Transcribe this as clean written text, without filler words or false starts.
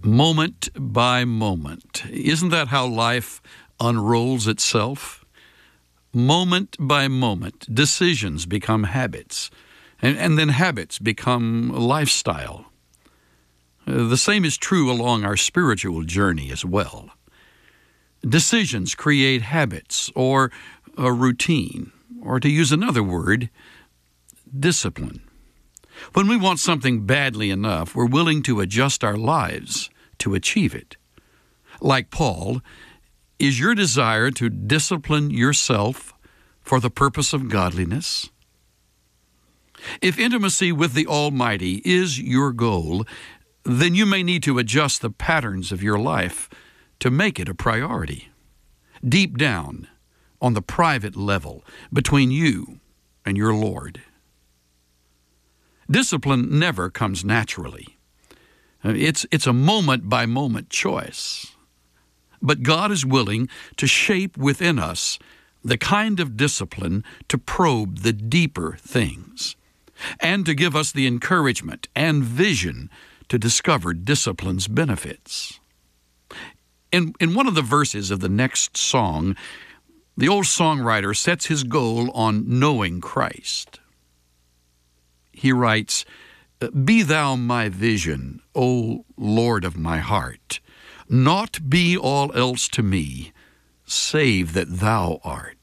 Moment by moment. Isn't that how life unrolls itself? Moment by moment, decisions become habits, and then habits become a lifestyle. The same is true along our spiritual journey as well. Decisions create habits or a routine, or to use another word, discipline. When we want something badly enough, we're willing to adjust our lives to achieve it. Like Paul, is your desire to discipline yourself for the purpose of godliness? If intimacy with the Almighty is your goal, then you may need to adjust the patterns of your life to make it a priority. Deep down, on the private level, between you and your Lord. Discipline never comes naturally. It's a moment-by-moment choice. But God is willing to shape within us the kind of discipline to probe the deeper things, and to give us the encouragement and vision to discover discipline's benefits. In one of the verses of the next song, the old songwriter sets his goal on knowing Christ. He writes, "Be thou my vision, O Lord of my heart. Naught be all else to me, save that thou art."